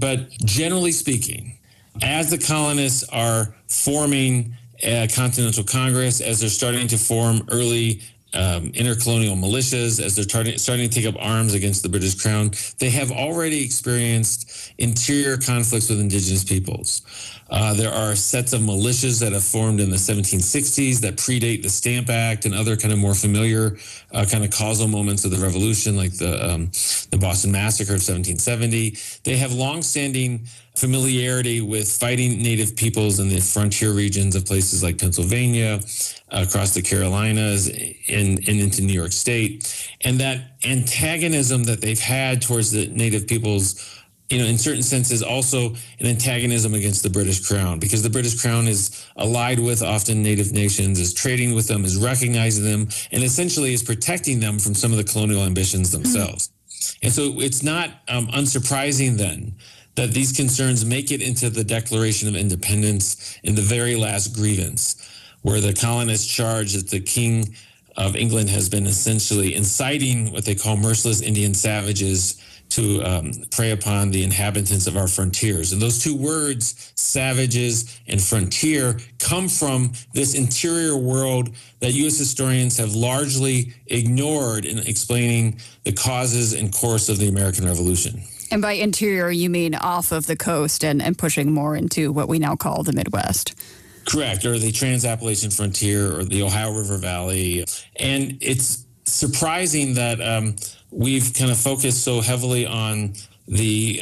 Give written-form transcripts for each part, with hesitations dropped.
But generally speaking, as the colonists are forming a Continental Congress, as they're starting to form early intercolonial militias, as they're starting to take up arms against the British Crown, they have already experienced interior conflicts with indigenous peoples. There are sets of militias that have formed in the 1760s that predate the Stamp Act and other kind of more familiar kind of causal moments of the Revolution, like the Boston Massacre of 1770. They have longstanding familiarity with fighting Native peoples in the frontier regions of places like Pennsylvania, across the Carolinas, and into New York State. And that antagonism that they've had towards the Native peoples, in certain senses, also an antagonism against the British Crown, because the British Crown is allied with often Native nations, is trading with them, is recognizing them, and essentially is protecting them from some of the colonial ambitions themselves. And so it's not unsurprising then that these concerns make it into the Declaration of Independence in the very last grievance, where the colonists charge that the King of England has been essentially inciting what they call merciless Indian savages to prey upon the inhabitants of our frontiers. And those two words, savages and frontier, come from this interior world that U.S. historians have largely ignored in explaining the causes and course of the American Revolution. And by interior, you mean off of the coast and pushing more into what we now call the Midwest. Correct, or the Trans-Appalachian Frontier or the Ohio River Valley. And it's surprising that we've kind of focused so heavily on the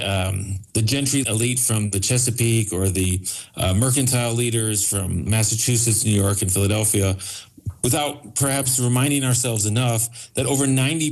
gentry elite from the Chesapeake or the mercantile leaders from Massachusetts, New York, and Philadelphia, without perhaps reminding ourselves enough that over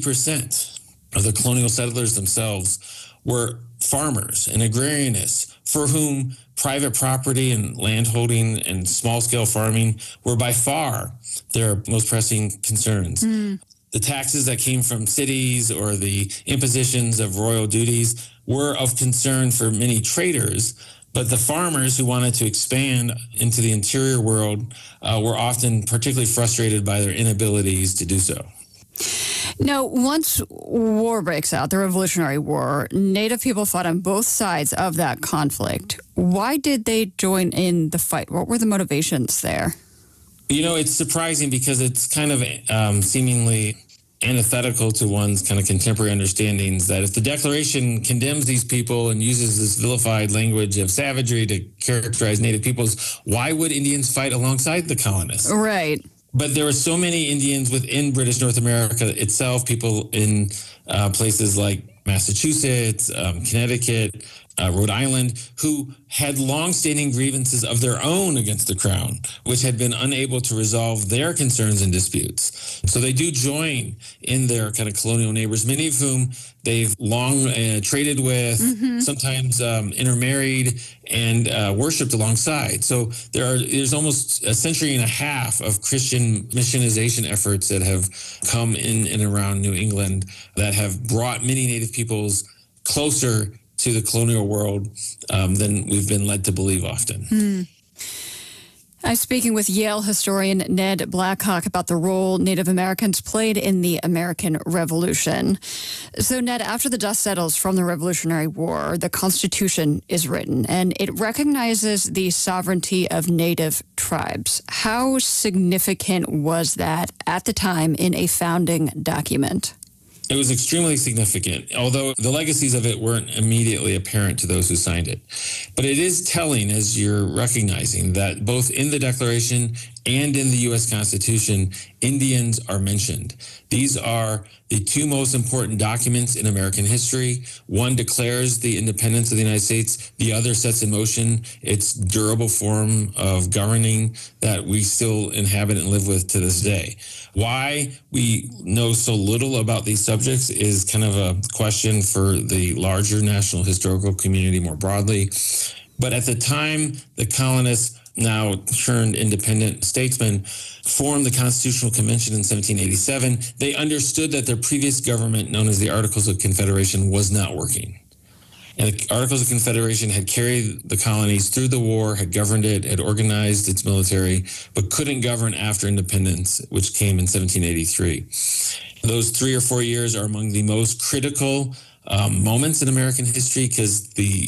90% of the colonial settlers themselves were farmers and agrarianists for whom private property and landholding and small-scale farming were by far their most pressing concerns. The taxes that came from cities or the impositions of royal duties were of concern for many traders, but the farmers who wanted to expand into the interior world were often particularly frustrated by their inabilities to do so. Now, once war breaks out, the Revolutionary War, Native people fought on both sides of that conflict. Why did they join in the fight? What were the motivations there? It's surprising because it's kind of seemingly antithetical to one's kind of contemporary understandings that if the Declaration condemns these people and uses this vilified language of savagery to characterize Native peoples, why would Indians fight alongside the colonists? Right. But there were so many Indians within British North America itself, people in places like Massachusetts, Connecticut, Rhode Island, who had longstanding grievances of their own against the Crown, which had been unable to resolve their concerns and disputes. So they do join in their kind of colonial neighbors, many of whom they've long traded with, sometimes intermarried, and worshipped alongside. So there's almost a century and a half of Christian missionization efforts that have come in and around New England that have brought many Native peoples closer to the colonial world than we've been led to believe often. I'm speaking with Yale historian Ned Blackhawk about the role Native Americans played in the American Revolution. So, Ned, after the dust settles from the Revolutionary War, the Constitution is written, and it recognizes the sovereignty of Native tribes. How significant was that at the time in a founding document? It was extremely significant, although the legacies of it weren't immediately apparent to those who signed it. But it is telling, as you're recognizing, that both in the Declaration and in the U.S. Constitution, Indians are mentioned. These are the two most important documents in American history. One declares the independence of the United States. The other sets in motion its durable form of governing that we still inhabit and live with to this day. Why we know so little about these subjects is kind of a question for the larger national historical community more broadly. But at the time, the colonists, now turned independent statesmen, formed the Constitutional Convention in 1787. They understood that their previous government, known as the Articles of Confederation, was not working. And the Articles of Confederation had carried the colonies through the war, had governed it, had organized its military, but couldn't govern after independence, which came in 1783. Those 3 or 4 years are among the most critical moments in American history because the